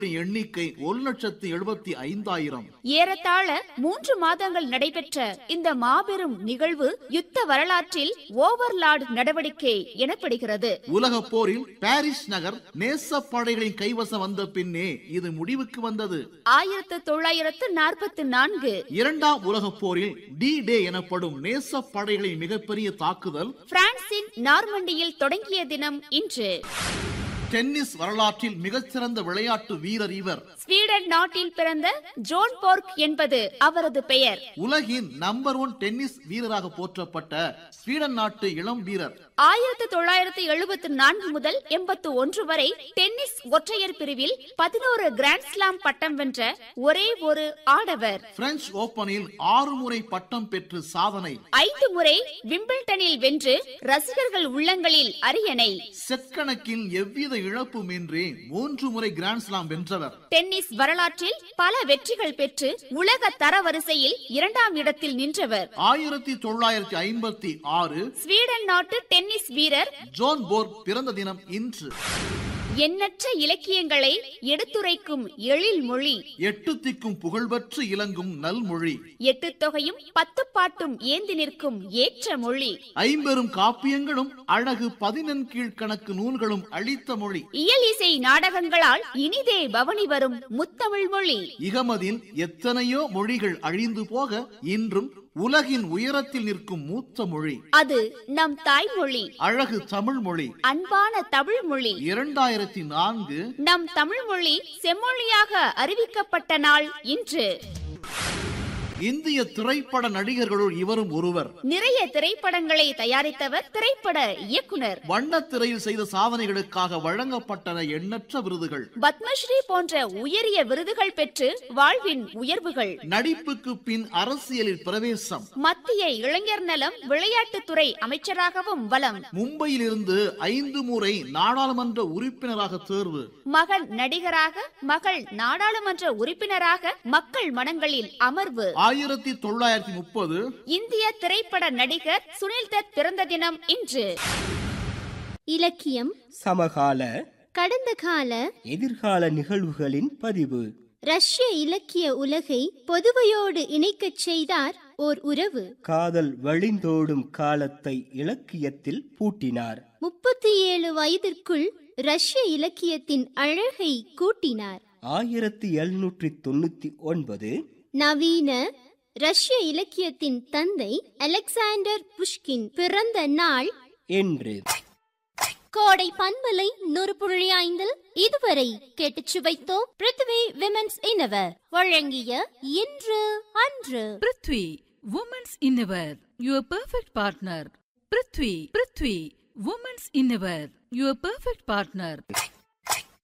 எண்ணிக்கை 1,75,000. ஏறத்தாழ 3 மாதங்கள் நடைபெற்ற இந்த மாபெரும் நிகழ்வு யுத்த வரலாற்றில் ஓவர்லார்ட் நடவடிக்கை எனப்படுகிறது. உலக போரில் பாரிஸ் நகர் நேச படைகளின் கைவசம் வந்த பின்னே இது முடிவுக்கு வந்தது. 1944 இரண்டாம் உலக போரில் டி டே எனப்படும் நேச படைகளின் மிகப்பெரிய தாக்குதல் பிரான்சின் நார்மண்டியில் தொடங்கிய தினம் இன்று. டென்னிஸ் வரலாற்றில் மிகச்சிறந்த விளையாட்டு வீரர் இவர். ஸ்வீடன் நாட்டில் பிறந்த ஜோன் போர்க் என்பது அவரது பெயர். உலகின் நம்பர் 1 டென்னிஸ் வீரராக போற்றப்பட்ட ஸ்வீடன் நாட்டு இளம் வீரர். 1974 முதல் 81 வரை டென்னிஸ் ஒற்றையர் பிரிவில் 11 கிராண்ட்ஸ்லாம் பட்டம் வென்ற ஒரே ஒரு ஆடவர். பிரெஞ்சு ஓபனில் 6 முறை பட்டம் பெற்று சாதனை. 5 முறை விம்பிள்டனில் வென்று ரசிகர்கள் உள்ளங்களில் அரியணை. செட் கணக்கில் எவ்வித இழப்புமின்றி 3 முறை கிராண்ட்ஸ்லாம் வென்றவர். டென்னிஸ் வரலாற்றில் பல வெற்றிகள் பெற்று உலக தரவரிசையில் 2ஆம் இடத்தில் நின்றவர். 1956 ஸ்வீடன் நாட்டு டென்னிஸ் வீரர் ஜோன் போர்க் பிறந்த தினம் இன்று. எண்ணற்ற இலக்கியங்களை எடுத்துரைக்கும் எழில் மொழி. 8 திக்கும் புகழ்பெற்று இலங்கும் நல்மொழி. 8 தொகையும் 10 பாட்டும் ஏந்தி நிற்கும் ஏற்ற மொழி. 50 காப்பியங்களும் அழகு 14 கீழ்கணக்கு நூல்களும் அளித்த மொழி. இயல் இசை நாடகங்களால் இனிதே பவனி வரும் முத்தமிழ் மொழி. இகமதில் எத்தனையோ மொழிகள் அழிந்து போக இன்றும் உலகின் உயரத்தில் நிற்கும் மூத்த மொழி. அது நம் தாய்மொழி. அழகு தமிழ் மொழி. அன்பான தமிழ் மொழி. 2004 நம் தமிழ் மொழி செம்மொழியாக அறிவிக்கப்பட்ட நாள் இன்று. இந்திய திரைப்பட நடிகர்களுள் இவரும் ஒருவர். நிறைய திரைப்படங்களை தயாரித்தவர், திரைப்பட இயக்குனர். வண்ணத்திரையில் செய்த சாதனைகளுக்காக வழங்கப்பட்டன எண்ணற்ற விருதுகள். பத்மஸ்ரீ போன்ற உயரிய விருதுகள் பெற்று வாழ்வின் உயர்வுகள். நடிப்புக்கு பின் அரசியலில் பிரவேசம். மத்திய இளைஞர் நலம் விளையாட்டுத்துறை அமைச்சராகவும் வலம். மும்பையில் இருந்து 5 முறை நாடாளுமன்ற உறுப்பினராக தேர்வு. மகன் நடிகராக, மகள் நாடாளுமன்ற உறுப்பினராக மக்கள் மனங்களில் அமர்வு. 1930 இந்திய திரைப்பட நடிகர் சுனில் தத் பிறந்த தினம் இன்று. இலக்கியம், சமகால, கடந்த கால, எதிர்கால நிகழ்வுகளின் பதிவு. ரஷ்ய இலக்கிய உலகை பொதுவையோடு இணைக்கச் செய்தார் ஓர் உறவு. காதல் வழிந்தோடும் காலத்தை இலக்கியத்தில் பூட்டினார். 37 வயதிற்குள் ரஷ்ய இலக்கியத்தின் அழகை கூட்டினார். 1799 நவீன ரஷ்ய இலக்கியத்தின் தந்தை அலெக்சாண்டர் புஷ்கின் பிறந்த நாள் என்று. கோடை பண்பலை 100.5 இதுவரை கேட்டுச் சுவைத்தோம். பிருத்வி விமென்ஸ் இன்னவர் வழங்கிய இன்று அன்று. Prithvi women's இன்னவர், your perfect partner. Prithvi women's இன்னவர், your perfect partner.